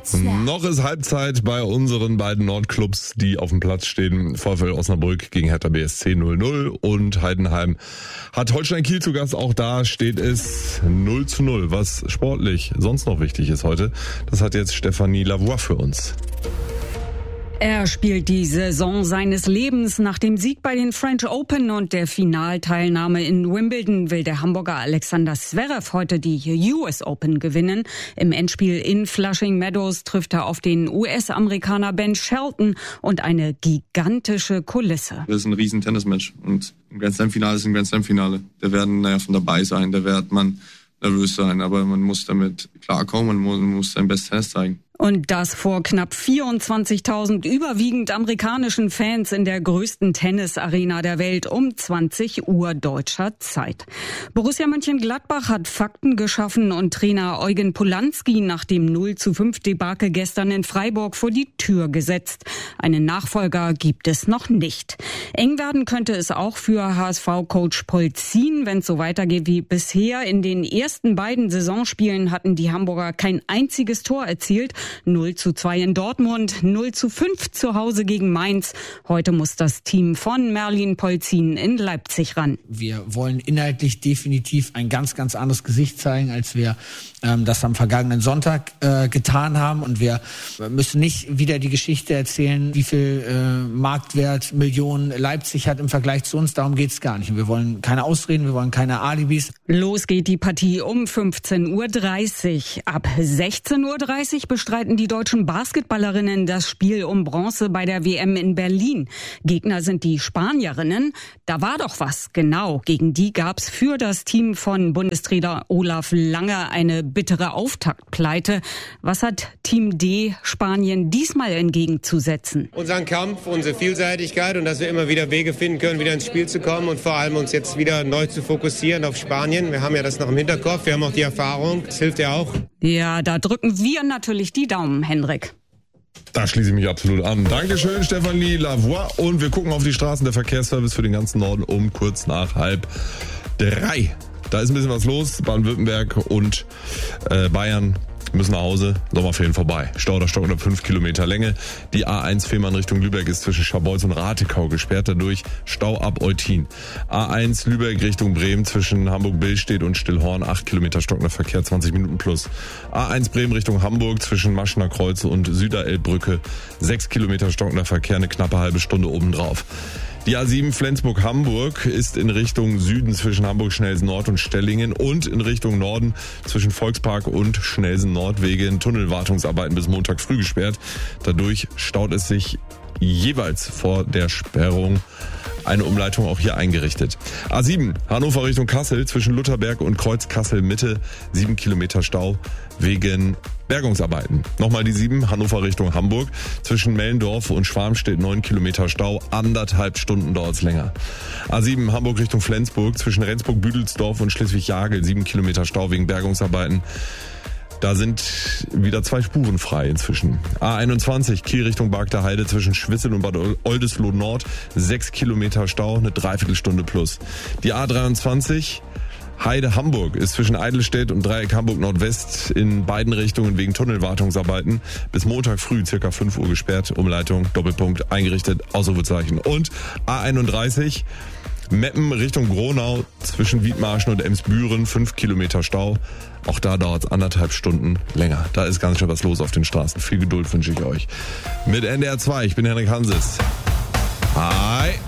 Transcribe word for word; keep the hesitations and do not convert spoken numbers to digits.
Noch ist Halbzeit bei unseren beiden Nordclubs, die auf dem Platz stehen. VfL Osnabrück gegen Hertha B S C null null und Heidenheim hat Holstein Kiel zu Gast. Auch da steht es null zu null. Was sportlich sonst noch wichtig ist heute, das hat jetzt Stéphanie Lavoie für uns. Er spielt die Saison seines Lebens. Nach dem Sieg bei den French Open und der Finalteilnahme in Wimbledon will der Hamburger Alexander Zverev heute die U S Open gewinnen. Im Endspiel in Flushing Meadows trifft er auf den U S-Amerikaner Ben Shelton und eine gigantische Kulisse. Das ist ein riesen Tennismatch und ein Grand Slam-Finale ist ein Grand Slam-Finale. Da werden naja, von dabei sein, da wird man nervös sein, aber man muss damit klarkommen und man muss sein Bestes Tennis zeigen. Und das vor knapp vierundzwanzigtausend überwiegend amerikanischen Fans in der größten Tennisarena der Welt um zwanzig Uhr deutscher Zeit. Borussia Mönchengladbach hat Fakten geschaffen und Trainer Eugen Polanski nach dem null zu fünf Debakel gestern in Freiburg vor die Tür gesetzt. Einen Nachfolger gibt es noch nicht. Eng werden könnte es auch für H S V-Coach Polzin, wenn es so weitergeht wie bisher. In den ersten beiden Saisonspielen hatten die Hamburger kein einziges Tor erzielt. null zu zwei in Dortmund, null zu fünf zu Hause gegen Mainz. Heute muss das Team von Merlin Polzin in Leipzig ran. Wir wollen inhaltlich definitiv ein ganz, ganz anderes Gesicht zeigen, als wir ähm, das am vergangenen Sonntag äh, getan haben. Und wir müssen nicht wieder die Geschichte erzählen, wie viel äh, Marktwert Millionen Leipzig hat im Vergleich zu uns. Darum geht's gar nicht. Und wir wollen keine Ausreden, wir wollen keine Alibis. Los geht die Partie um fünfzehn Uhr dreißig. Ab sechzehn Uhr dreißig bestreiten die deutschen Basketballerinnen das Spiel um Bronze bei der W M in Berlin. Gegner sind die Spanierinnen. Da war doch was, genau. Gegen die gab's für das Team von Bundestrainer Olaf Lange eine bittere Auftaktpleite. Was hat Team D Spanien diesmal entgegenzusetzen? Unseren Kampf, unsere Vielseitigkeit und dass wir immer wieder Wege finden können, wieder ins Spiel zu kommen und vor allem uns jetzt wieder neu zu fokussieren auf Spanien. Wir haben ja das noch im Hinterkopf, wir haben auch die Erfahrung. Das hilft ja auch. Ja, da drücken wir natürlich die Daumen, Henrik. Da schließe ich mich absolut an. Dankeschön, Stéphanie Lavoie. Und wir gucken auf die Straßen. Der Verkehrsservice für den ganzen Norden um kurz nach halb drei. Da ist ein bisschen was los. Baden-Württemberg und äh, Bayern müssen nach Hause. Sommerferien vorbei. Stau oder Stock unter fünf Kilometer Länge. Die A eins Fehmarn Richtung Lübeck ist zwischen Scharbeutz und Ratekau gesperrt. Dadurch Stau ab Eutin. A eins Lübeck Richtung Bremen zwischen Hamburg-Billstedt und Stillhorn. acht Kilometer stockender Verkehr, zwanzig Minuten plus. A eins Bremen Richtung Hamburg zwischen Maschener Kreuz und Süderelbbrücke. sechs Kilometer stockender Verkehr, eine knappe halbe Stunde obendrauf. Die A sieben Flensburg-Hamburg ist in Richtung Süden zwischen Hamburg-Schnelsen-Nord und Stellingen und in Richtung Norden zwischen Volkspark und Schnelsen-Nord wegen Tunnelwartungsarbeiten bis Montag früh gesperrt. Dadurch staut es sich jeweils vor der Sperrung. Eine Umleitung auch hier eingerichtet. A sieben Hannover Richtung Kassel zwischen Lutherberg und Kreuz Kassel Mitte. sieben Kilometer Stau wegen Bergungsarbeiten. Nochmal die sieben Hannover Richtung Hamburg zwischen Mellendorf und Schwarmstedt. neun Kilometer Stau. Anderthalb Stunden dauert's länger. A sieben Hamburg Richtung Flensburg zwischen Rendsburg-Büdelsdorf und Schleswig-Jagel. sieben Kilometer Stau wegen Bergungsarbeiten. Da sind wieder zwei Spuren frei inzwischen. A einundzwanzig Kiel Richtung Bargter Heide zwischen Schwissel und Bad Oldesloe Nord. sechs Kilometer Stau, eine Dreiviertelstunde plus. Die A dreiundzwanzig Heide Hamburg ist zwischen Eidelstedt und Dreieck Hamburg Nordwest in beiden Richtungen wegen Tunnelwartungsarbeiten bis Montag früh circa fünf Uhr gesperrt. Umleitung, Doppelpunkt, eingerichtet, Ausrufezeichen. Und A einunddreißig Meppen Richtung Gronau zwischen Wiedmarschen und Emsbüren, fünf Kilometer Stau. Auch da dauert es anderthalb Stunden länger. Da ist ganz schön was los auf den Straßen. Viel Geduld wünsche ich euch. Mit N D R zwei, ich bin Henrik Hanses. Hi.